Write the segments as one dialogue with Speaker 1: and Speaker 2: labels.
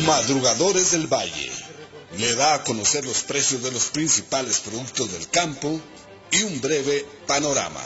Speaker 1: Madrugadores del Valle le da a conocer los precios de los principales productos del campo y un breve panorama.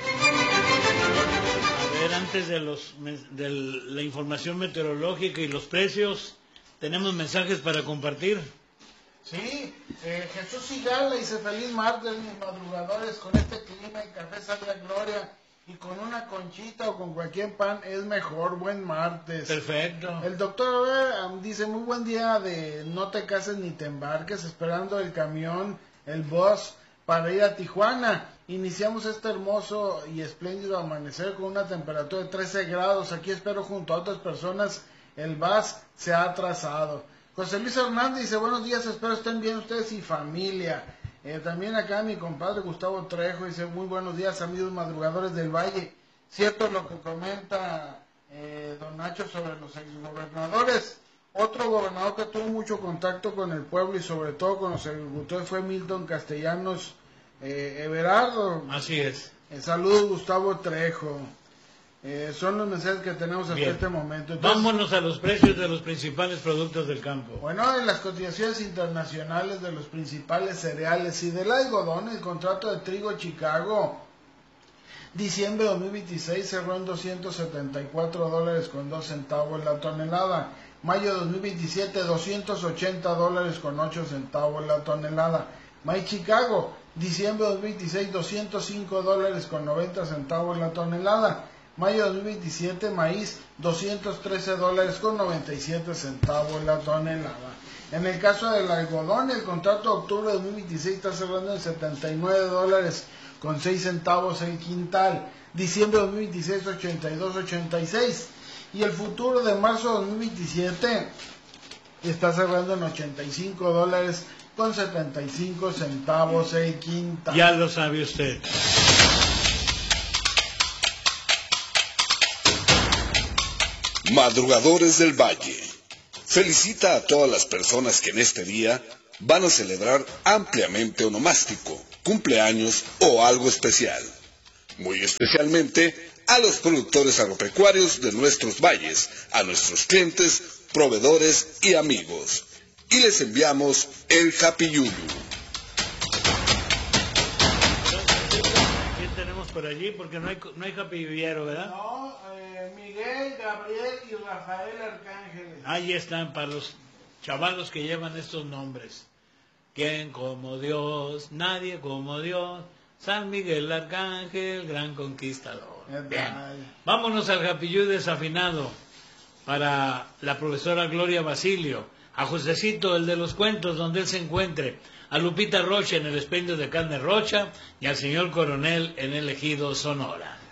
Speaker 2: A ver, antes de la información meteorológica y los precios, tenemos mensajes para compartir.
Speaker 3: Sí, Jesús Sigala dice: feliz martes, mis madrugadores, con este clima y café sabia gloria, y con una conchita o con cualquier pan es mejor. Buen martes.
Speaker 2: Perfecto.
Speaker 3: El doctor dice: muy buen día de no te cases ni te embarques, esperando el camión, el bus, para ir a Tijuana. Iniciamos este hermoso y espléndido amanecer con una temperatura de 13 grados. Aquí espero junto a otras personas. El bus se ha atrasado. José Luis Hernández dice: buenos días, espero estén bien ustedes y familia. También acá mi compadre Gustavo Trejo dice: muy buenos días, amigos madrugadores del Valle. Cierto lo que comenta don Nacho sobre los exgobernadores. Otro gobernador que tuvo mucho contacto con el pueblo y sobre todo con los agricultores fue Milton Castellanos Everardo.
Speaker 2: Así es.
Speaker 3: Saludos, Gustavo Trejo. Son los mensajes que tenemos hasta este momento. Entonces,
Speaker 2: vámonos a los precios de los principales productos del campo.
Speaker 3: Bueno, en las cotizaciones internacionales de los principales cereales y del algodón, el contrato de trigo Chicago, diciembre de 2026, cerró en $274 con 2 centavos la tonelada. Mayo de 2027, $280 con 8 centavos la tonelada. Maíz Chicago, diciembre de 2026, $205 con 90 centavos la tonelada. Mayo 2027, maíz, $213 con 97 centavos la tonelada. En el caso del algodón, el contrato de octubre de 2026 está cerrando en $79 con 6 centavos el quintal. Diciembre de 2026, $82.86. Y el futuro de marzo de 2027 está cerrando en $85 con 75 centavos el quintal.
Speaker 2: Ya lo sabe usted.
Speaker 1: Madrugadores del Valle felicita a todas las personas que en este día van a celebrar ampliamente onomástico, cumpleaños o algo especial. Muy especialmente a los productores agropecuarios de nuestros valles, a nuestros clientes, proveedores y amigos. Y les enviamos el Happy Yulu.
Speaker 2: ¿Quién tenemos por allí? Porque no hay Happy Yuyero, ¿verdad?
Speaker 3: No, Miguel, Gabriel y Rafael Arcángeles.
Speaker 2: Ahí están para los chavalos que llevan estos nombres. ¿Quién como Dios? Nadie como Dios. San Miguel Arcángel, gran conquistador. Bien. Vámonos al Japillú desafinado para la profesora Gloria Basilio, a Josecito, el de los cuentos, donde él se encuentre, a Lupita Rocha en el expendio de carne Rocha y al señor Coronel en el Ejido Sonora.